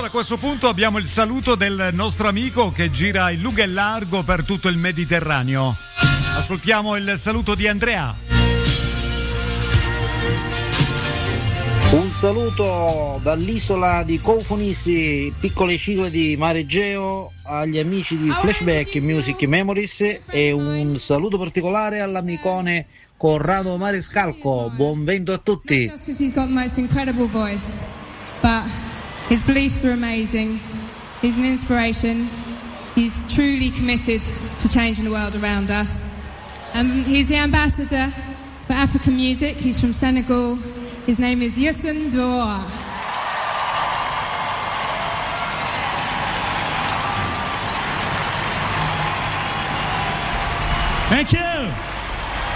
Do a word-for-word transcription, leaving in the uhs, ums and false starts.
Allora, a questo punto abbiamo il saluto del nostro amico che gira in lungo e largo per tutto il Mediterraneo. Ascoltiamo il saluto di Andrea. Un saluto dall'isola di Coufonisi, piccole cicle di Mare Egeo, agli amici di Flashback Music Memories, e un saluto particolare all'amicone Corrado Marescalco. Buon vento a tutti. Just because he's got the most incredible voice, but his beliefs are amazing. He's an inspiration. He's truly committed to changing the world around us. Um, he's the ambassador for African music. He's from Senegal. His name is Youssou N'Dour. Thank you.